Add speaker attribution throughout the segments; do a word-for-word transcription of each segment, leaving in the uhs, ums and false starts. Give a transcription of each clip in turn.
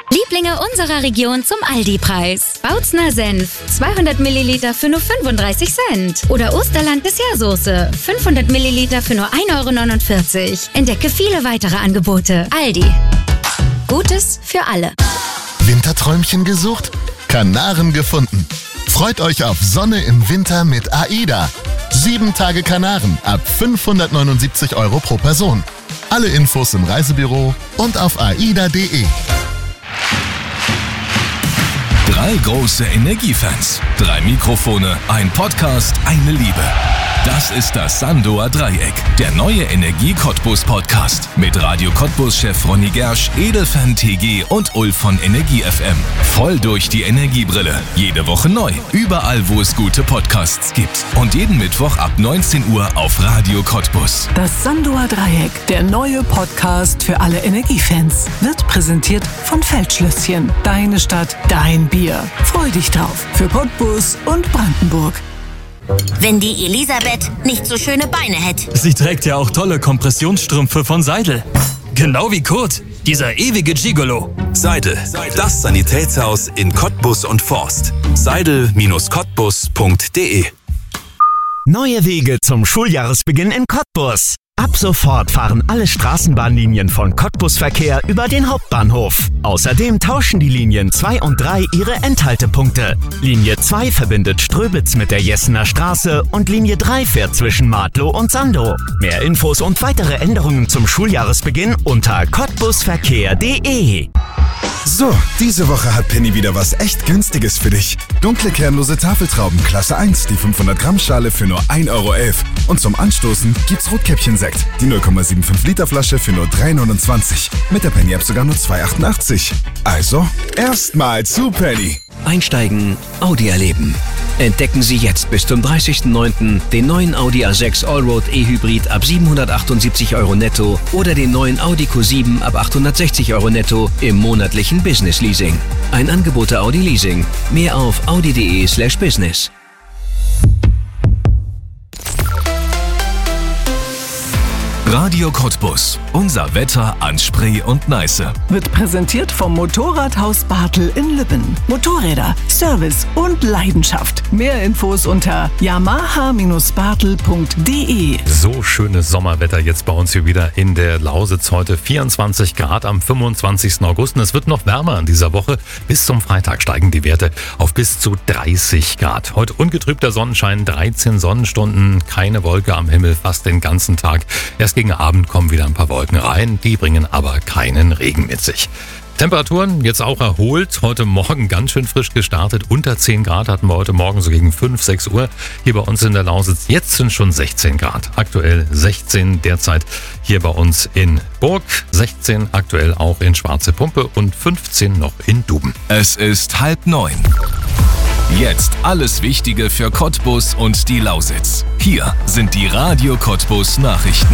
Speaker 1: Lieblinge unserer Region zum Aldi-Preis. Bautzner Senf, zweihundert Milliliter für nur fünfunddreißig Cent. Oder Osterland Dessertsoße, fünfhundert Milliliter für nur ein Euro neunundvierzig. Entdecke viele weitere Angebote. Aldi. Gutes für alle.
Speaker 2: Winterträumchen gesucht? Kanaren gefunden. Freut euch auf Sonne im Winter mit AIDA. Sieben Tage Kanaren ab fünfhundertneunundsiebzig Euro pro Person. Alle Infos im Reisebüro und auf aida punkt de.
Speaker 3: Drei große Energiefans, drei Mikrofone, ein Podcast, eine Liebe. Das ist das Sandoer Dreieck, der neue Energie-Cottbus-Podcast mit Radio Cottbus-Chef Ronny Gersch, Edelfan T G und Ulf von Energie F M. Voll durch die Energiebrille. Jede Woche neu. Überall, wo es gute Podcasts gibt. Und jeden Mittwoch ab neunzehn Uhr auf Radio Cottbus.
Speaker 4: Das Sandoer Dreieck, der neue Podcast für alle Energiefans, wird präsentiert von Feldschlösschen. Deine Stadt, dein Bier. Freu dich drauf. Für Cottbus und Brandenburg.
Speaker 5: Wenn die Elisabeth nicht so schöne Beine hätte.
Speaker 6: Sie trägt ja auch tolle Kompressionsstrümpfe von Seidel. Genau wie Kurt, dieser ewige Gigolo.
Speaker 7: Seidel, das Sanitätshaus in Cottbus und Forst. seidel Bindestrich cottbus punkt de.
Speaker 8: Neue Wege zum Schuljahresbeginn in Cottbus. Ab sofort fahren alle Straßenbahnlinien von Cottbus Verkehr über den Hauptbahnhof. Außerdem tauschen die Linien zwei und drei ihre Endhaltepunkte. Linie zwei verbindet Ströbitz mit der Jessener Straße und Linie drei fährt zwischen Martlow und Sandow. Mehr Infos und weitere Änderungen zum Schuljahresbeginn unter cottbusverkehr punkt de.
Speaker 9: So, diese Woche hat Penny wieder was echt Günstiges für dich. Dunkle kernlose Tafeltrauben Klasse eins, die fünfhundert Gramm Schale für nur ein Euro elf. Und zum Anstoßen gibt's Rotkäppchen-Sekt, die null Komma fünfundsiebzig Liter Flasche für nur drei neunundzwanzig. Mit der Penny-App sogar nur zwei achtundachtzig. Also, erstmal zu Penny.
Speaker 10: Einsteigen, Audi erleben. Entdecken Sie jetzt bis zum dreißigsten neunten den neuen Audi A sechs Allroad E-Hybrid ab siebenhundertachtundsiebzig Euro netto oder den neuen Audi Q sieben ab achthundertsechzig Euro netto im monatlichen Business Leasing. Ein Angebot der Audi Leasing. Mehr auf audi punkt de slash business.
Speaker 3: Radio Cottbus. Unser Wetter an Spree und Neiße.
Speaker 4: Wird präsentiert vom Motorradhaus Bartel in Lübben. Motorräder, Service und Leidenschaft. Mehr Infos unter yamaha Bindestrich bartel punkt de.
Speaker 11: So schönes Sommerwetter jetzt bei uns hier wieder in der Lausitz. Heute vierundzwanzig Grad am fünfundzwanzigsten August. Und es wird noch wärmer in dieser Woche. Bis zum Freitag steigen die Werte auf bis zu dreißig Grad. Heute ungetrübter Sonnenschein, dreizehn Sonnenstunden, keine Wolke am Himmel, fast den ganzen Tag. Erst gegen Abend kommen wieder ein paar Wolken rein, die bringen aber keinen Regen mit sich. Temperaturen jetzt auch erholt, heute Morgen ganz schön frisch gestartet, unter zehn Grad hatten wir heute Morgen so gegen fünf, sechs Uhr hier bei uns in der Lausitz. Jetzt sind schon sechzehn Grad, aktuell sechzehn derzeit hier bei uns in Burg, sechzehn aktuell auch in Schwarze Pumpe und fünfzehn noch in Duben.
Speaker 3: Es ist halb neun. Jetzt alles Wichtige für Cottbus und die Lausitz. Hier sind die Radio Cottbus Nachrichten.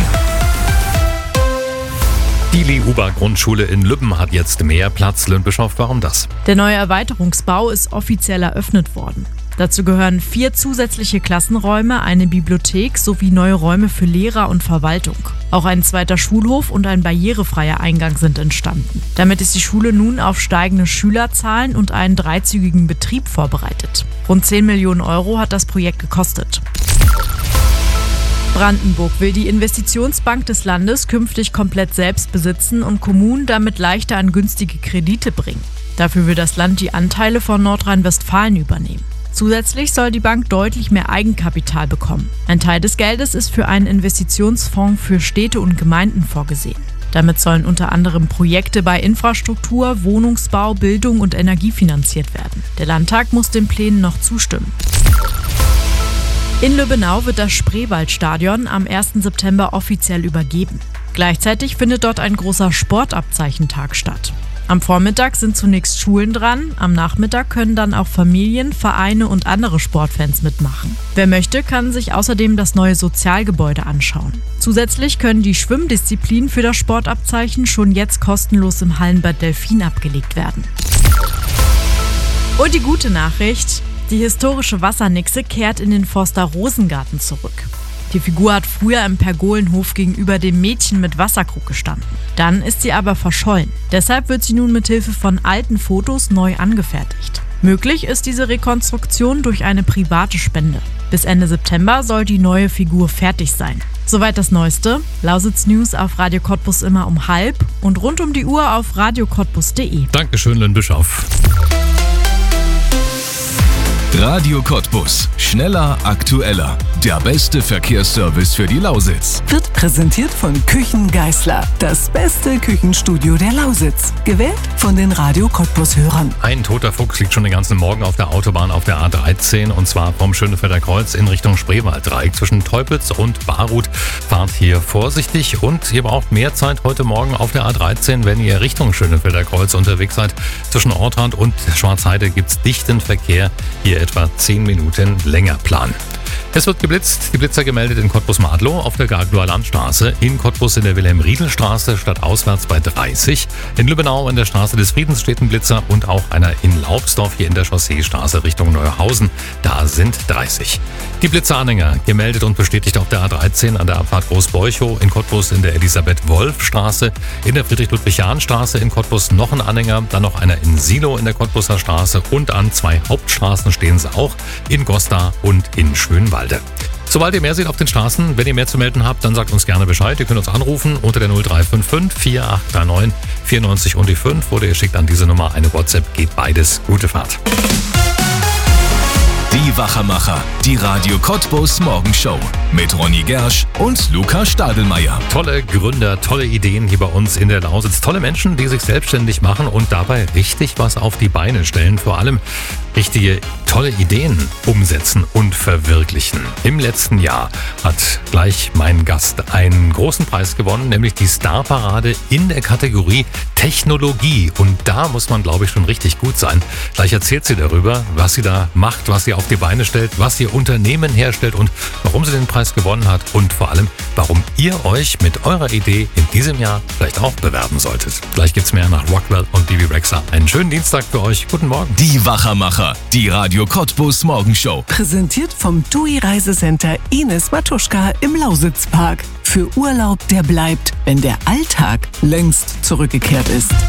Speaker 11: Die Lehuber-Grundschule in Lübben hat jetzt mehr Platz. Lünd-Bischof, warum das?
Speaker 12: Der neue Erweiterungsbau ist offiziell eröffnet worden. Dazu gehören vier zusätzliche Klassenräume, eine Bibliothek sowie neue Räume für Lehrer und Verwaltung. Auch ein zweiter Schulhof und ein barrierefreier Eingang sind entstanden. Damit ist die Schule nun auf steigende Schülerzahlen und einen dreizügigen Betrieb vorbereitet. Rund zehn Millionen Euro hat das Projekt gekostet. Brandenburg will die Investitionsbank des Landes künftig komplett selbst besitzen und Kommunen damit leichter an günstige Kredite bringen. Dafür will das Land die Anteile von Nordrhein-Westfalen übernehmen. Zusätzlich soll die Bank deutlich mehr Eigenkapital bekommen. Ein Teil des Geldes ist für einen Investitionsfonds für Städte und Gemeinden vorgesehen. Damit sollen unter anderem Projekte bei Infrastruktur, Wohnungsbau, Bildung und Energie finanziert werden. Der Landtag muss den Plänen noch zustimmen. In Lübbenau wird das Spreewaldstadion am ersten September offiziell übergeben. Gleichzeitig findet dort ein großer Sportabzeichentag statt. Am Vormittag sind zunächst Schulen dran, am Nachmittag können dann auch Familien, Vereine und andere Sportfans mitmachen. Wer möchte, kann sich außerdem das neue Sozialgebäude anschauen. Zusätzlich können die Schwimmdisziplinen für das Sportabzeichen schon jetzt kostenlos im Hallenbad Delfin abgelegt werden. Und die gute Nachricht: Die historische Wassernixe kehrt in den Forster Rosengarten zurück. Die Figur hat früher im Pergolenhof gegenüber dem Mädchen mit Wasserkrug gestanden. Dann ist sie aber verschollen. Deshalb wird sie nun mit Hilfe von alten Fotos neu angefertigt. Möglich ist diese Rekonstruktion durch eine private Spende. Bis Ende September soll die neue Figur fertig sein. Soweit das Neueste. Lausitz News auf Radio Cottbus immer um halb und rund um die Uhr auf radio cottbus punkt de.
Speaker 11: Dankeschön, Lynn Bischoff.
Speaker 3: Radio Cottbus. Schneller, aktueller. Der beste Verkehrsservice für die Lausitz.
Speaker 4: Wird präsentiert von Küchen Geißler. Das beste Küchenstudio der Lausitz. Gewählt von den Radio Cottbus-Hörern.
Speaker 11: Ein toter Fuchs liegt schon den ganzen Morgen auf der Autobahn auf der A dreizehn und zwar vom Schönefelder Kreuz in Richtung Spreewalddreieck. Zwischen Teupitz und Barut. Fahrt hier vorsichtig und ihr braucht mehr Zeit heute Morgen auf der A dreizehn, wenn ihr Richtung Schönefelder Kreuz unterwegs seid. Zwischen Ortrand und Schwarzheide gibt es dichten Verkehr. Hier etwa zehn Minuten länger planen. Es wird geblitzt, die Blitzer gemeldet in Cottbus-Madlow auf der Gagloer Landstraße, in Cottbus in der Wilhelm-Riedel-Straße stadtauswärts bei dreißig, in Lübbenau in der Straße des Friedens steht ein Blitzer und auch einer in Laubsdorf hier in der Chausseestraße Richtung Neuhausen, da sind dreißig. Die Blitzeranhänger gemeldet und bestätigt auf der A dreizehn an der Abfahrt Großbeuchow, in Cottbus in der Elisabeth-Wolf-Straße, in der Friedrich-Ludwig-Jahn-Straße in Cottbus noch ein Anhänger, dann noch einer in Silo in der Cottbuser Straße und an zwei Hauptstraßen stehen sie auch, in Goslar und in Schönwalde. Sobald ihr mehr seht auf den Straßen, wenn ihr mehr zu melden habt, dann sagt uns gerne Bescheid. Ihr könnt uns anrufen unter der null drei fünf fünf vier acht drei neun vier neun und die fünf oder ihr schickt an diese Nummer eine WhatsApp. Geht beides. Gute Fahrt.
Speaker 3: Die Wachermacher, die Radio Cottbus Morgenshow mit Ronny Gersch und Luca Stadelmeier.
Speaker 11: Tolle Gründer, tolle Ideen hier bei uns in der Lausitz. Tolle Menschen, die sich selbstständig machen und dabei richtig was auf die Beine stellen. Vor allem richtige tolle Ideen umsetzen und verwirklichen. Im letzten Jahr hat gleich mein Gast einen großen Preis gewonnen, nämlich die Starparade in der Kategorie Technologie. Und da muss man, glaube ich, schon richtig gut sein. Gleich erzählt sie darüber, was sie da macht, was sie auf die Beine stellt, was ihr Unternehmen herstellt und warum sie den Preis gewonnen hat und vor allem, warum ihr euch mit eurer Idee in diesem Jahr vielleicht auch bewerben solltet. Gleich gibt's mehr nach Rockwell und Bibi Rexha. Einen schönen Dienstag für euch. Guten Morgen.
Speaker 3: Die Wachermacher, die Radio Cottbus Morgenshow.
Speaker 4: Präsentiert vom T U I Reisecenter Ines Matuschka im Lausitzpark. Für Urlaub, der bleibt, wenn der Alltag längst zurückgekehrt ist.